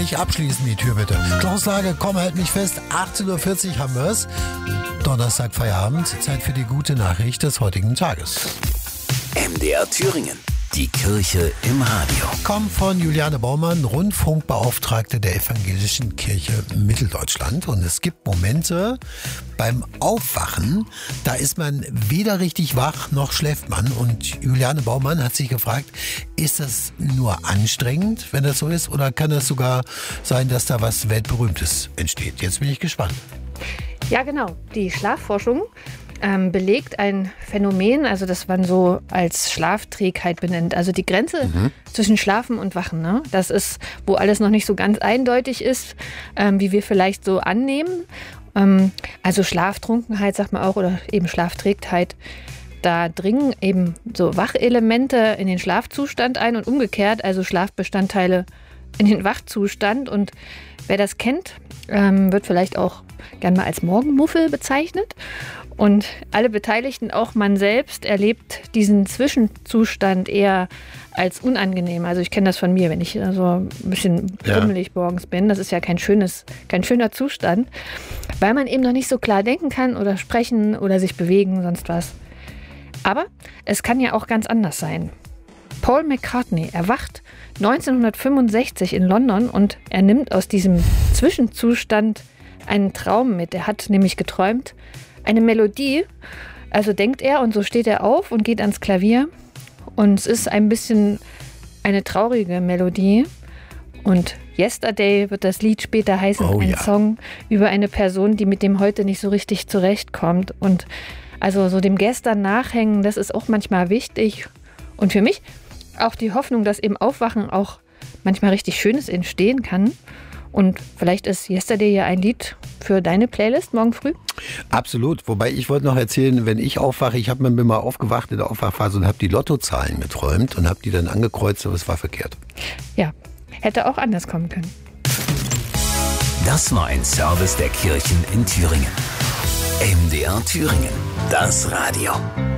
nicht abschließen, die Tür bitte. Klauslage, komm, halt mich fest. 18.40 Uhr haben wir es. Donnerstag Feierabend. Zeit für die gute Nachricht des heutigen Tages. MDR Thüringen. Die Kirche im Radio. Kommt von Juliane Baumann, Rundfunkbeauftragte der Evangelischen Kirche Mitteldeutschland. Und es gibt Momente beim Aufwachen, da ist man weder richtig wach noch schläft man. Und Juliane Baumann hat sich gefragt, ist das nur anstrengend, wenn das so ist? Oder kann das sogar sein, dass da was Weltberühmtes entsteht? Jetzt bin ich gespannt. Ja, genau. Die Schlafforschung belegt ein Phänomen, also das man so als Schlafträgheit benennt. Also die Grenze zwischen Schlafen und Wachen. Ne? Das ist, wo alles noch nicht so ganz eindeutig ist, wie wir vielleicht so annehmen. Also Schlaftrunkenheit, sagt man auch, oder eben Schlafträgheit. Da dringen eben so Wachelemente in den Schlafzustand ein und umgekehrt, also Schlafbestandteile in den Wachzustand. Und wer das kennt, wird vielleicht auch gern mal als Morgenmuffel bezeichnet. Und alle Beteiligten, auch man selbst, erlebt diesen Zwischenzustand eher als unangenehm. Also ich kenne das von mir, wenn ich so ein bisschen rummelig morgens bin. Das ist ja kein schöner Zustand, weil man eben noch nicht so klar denken kann oder sprechen oder sich bewegen, sonst was. Aber es kann ja auch ganz anders sein. Paul McCartney erwacht 1965 in London und er nimmt aus diesem Zwischenzustand einen Traum mit. Er hat nämlich geträumt, eine Melodie, also denkt er, und so steht er auf und geht ans Klavier. Und es ist ein bisschen eine traurige Melodie. Und Yesterday wird das Lied später heißen, ein Song über eine Person, die mit dem heute nicht so richtig zurechtkommt. Und also so dem Gestern nachhängen, das ist auch manchmal wichtig. Und für mich auch die Hoffnung, dass im Aufwachen auch manchmal richtig Schönes entstehen kann. Und vielleicht ist Yesterday ja ein Lied für deine Playlist morgen früh? Absolut. Wobei ich wollte noch erzählen, wenn ich aufwache, ich habe mir mal aufgewacht in der Aufwachphase und habe die Lottozahlen geträumt und habe die dann angekreuzt, aber es war verkehrt. Ja, hätte auch anders kommen können. Das war ein Service der Kirchen in Thüringen. MDR Thüringen, das Radio.